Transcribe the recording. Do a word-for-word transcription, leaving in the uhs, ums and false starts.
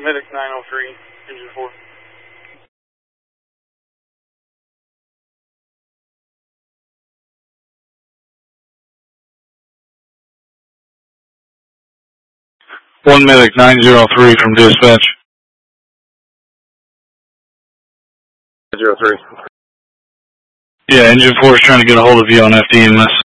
Medic nine oh three, engine four. One Medic nine oh three from dispatch. Zero three. Yeah, engine four is trying to get a hold of you on F D M S.